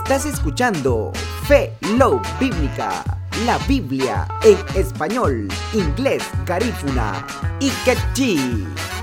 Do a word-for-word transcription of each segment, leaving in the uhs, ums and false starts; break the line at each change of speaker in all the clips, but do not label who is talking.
Estás escuchando Fe Love Bíblica, la Biblia en español, inglés, garífuna y quechí.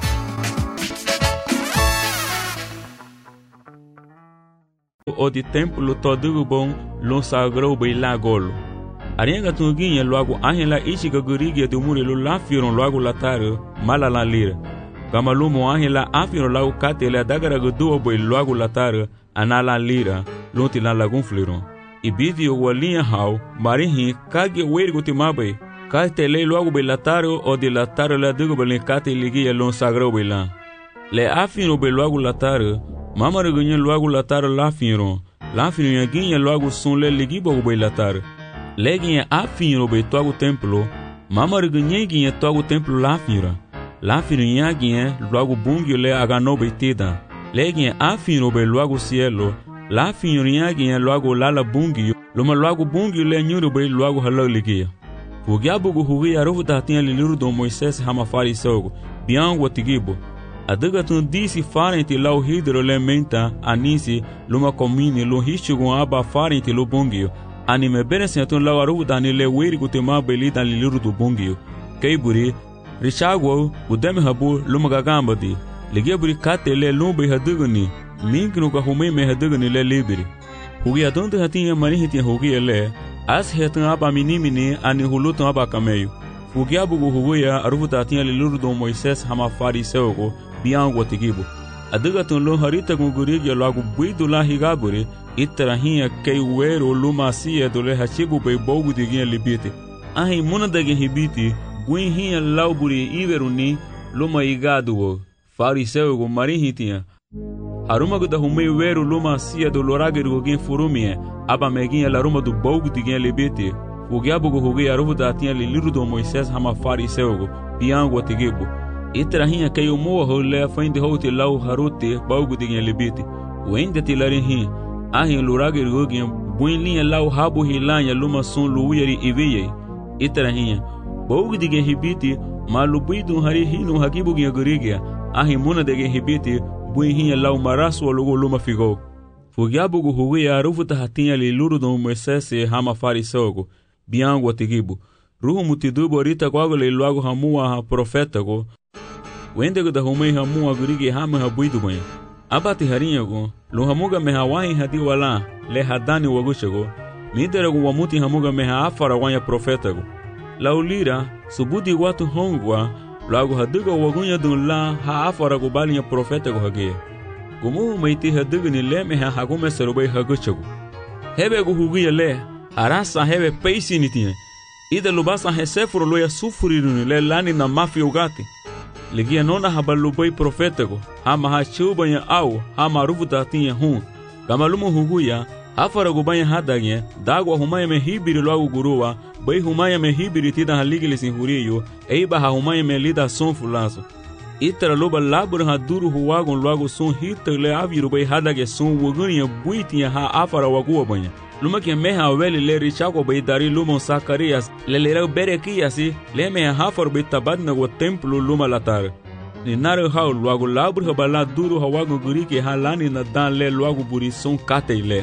O de templo todo bom lo sagrou beila golo. Arenga tunguinha logo ahela ishiga gurigia do murilo la firon logo lataro mala la lira. Kamalumo ahela afiro logo catela dagara gudu boi logo lataro anala lira lonti la lagun fliron. E bidio walinha hau marihi kage wergo timabe. Catele logo boi lataro o de lataro la dugo belen cate ligia lon sagrou beila. Le afiro boi logo lataro mama regunha logo lataro la firon. La firon guinha logo son le ligibo boi lataro. Leguinha afiro be togo templo, mama regunha guinha togo templo la fira. La firinha guinha logo bungio le agano betida. Leguinha afiro be logo cielo, la firinha guinha logo lala bungio, loma logo bungio le nyuro be logo halal ligia. Fugia bugu hugi arufu tatinha liliru do Moisés hama farisogo, biango tigibo. Adaga tun disi farente lau hidro le menta anisi luma comini lo hishugo aba farente lo bungio. Anime bene sentun lau arufu dani le weri gutema beli dan liliru do bungio. Kei buri, Richagwo, udeme habu luma gagamba di. Ligia buri kate le lumbe hadugani, minkinu ka humei me hadugani le libiri. Hugi adonde hatinha marihitinha hugi le, as hetun aba minimini ani hulutun aba kameyo. Fugi abugu huguya arufu tatinha liliru do Moisés hama fariseugo, biango tigibo. Adagatun lo harita gugurigi logo buido la higaburi, itarahinha kei wero luma sia do le hachibu bei bogu diguinha libite. Ahi muna dagin hibiti, guinhinha lauburi iveruni luma igado fariseugo marihitinha. Harumago da humei wero luma sia do lorageru gin furumie, aba meginha laruma do bogu diguinha libite. Fugiabugo hugi arufu tatinha liliru do Moisés hama fariseugo, biango tigibo. Itarahinha kei umoa hole fainde houti lau haruti bogu diguinha libite. Wende tilarihinha. Ahin luragir gugin buin linha lau habu hilanha luma sun luuyari iviyei. Itarahinha. Bogu digen hibiti malu buidun hari hinu hakibu gin gurigia. Ahin muna degen hibiti buin hinha lau marasu lugu luma figou. Fugiabugu hugia arufu tahatinha li luru do Moisés hama farisogo. Biango atigibu. Ruhu mutidubo rita kwago li luago hamua ha profetago. Wendego da humei hamua gurigi hama habuidu banha. Abati harinhago, lo hamuga meha wahi hadi wala, le hadani wagushago, miderago wamuti hamuga meha afara wanya profetago. Laulira, subudi watu hongwa, lago haduga wagunya dun la ha afara go balinha profetago hage. Gumu meiti haduga ni le meha hagume serubei hagushago. Hebe go hugia le, arasa hebe peisi nitinha. Ida lubasa hesefuro loya sufuriru le lani na mafi ugati. Ligia nona habalubei profetago, hama hachubanha au, hama rufu tatinha hun. Gamalumu huguya, afara gubanha hadagnya, dagwa humaya me hibiri logo gurua, bai humaya me hibiri tida haligili sin huriyo, eiba ha humaya me lida son fulaso. Itara loba labur ha duru huwagon logo son hita le aviru bai hadagya son wugunya buitinha ha afara wagua banha. Luma que meha weli le richago bai dari lumon Zacarias, le lerau berekiasi, le meha hafar bai tabadna go templo luma latar. Ni naru hau logo labur habala duru hawago guriki halani na dan le logo buri son katei le.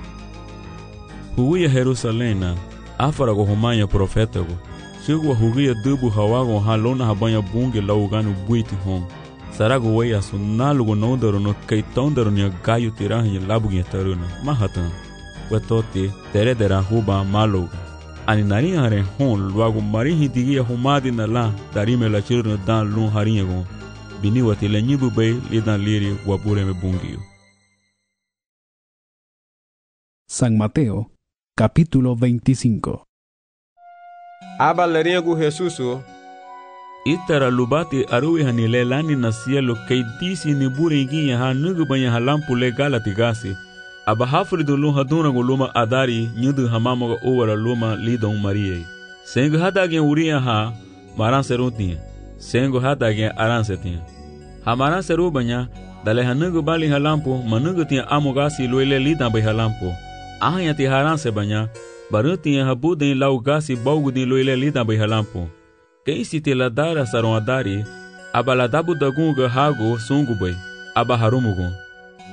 Huguia Jerusalena, afara go humanya profetago. Chegua huguia dubu hawago halona habanya bunge laugano buiti hon. Sarago weia sunalugo nondaro no keitondaro nia gaio tirahinha labuginha taruna, mahatan. Wetoti teredera huba malo ani narinha hare hon logo marihi digia humadi na la darime la chirno dan lun harinha gon bini wati le nyibu bei lidan liri wabure me bungio.
San Mateo capítulo veinticinco.
Abaleriego Jesuso
Itara lubati arui hanile lani na cielo kei disi ni bure iguinha ha nugu banha halampu le galatigasi. Aba hafrido lun haduna go luma adari nyudu hamamoga owara luma lidon mariei. Sengo hadagen uria ha maran seruntinha. Sengo hadagen aran setinha. Ha maran serubanya dale hanugo bali halampo manugo tinha amogasi loile lidan bai halampo. Ahanya ti haran sebanya barutinha habuden laugasi baugudin loile lidan bai halampo. Quem se te ladara saron adari abaladabu dagunga hago sungubai abaharumugun.